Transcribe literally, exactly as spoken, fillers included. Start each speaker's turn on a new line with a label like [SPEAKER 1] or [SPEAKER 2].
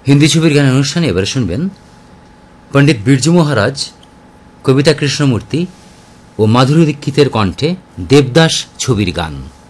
[SPEAKER 1] হিন্দি ছবির গানের অনুষ্ঠানে এবারে শুনবেন পণ্ডিত বিরজু মহারাজ, কবিতা কৃষ্ণমূর্তি ও মাধুরী দীক্ষিতের কণ্ঠে দেবদাস ছবির গান।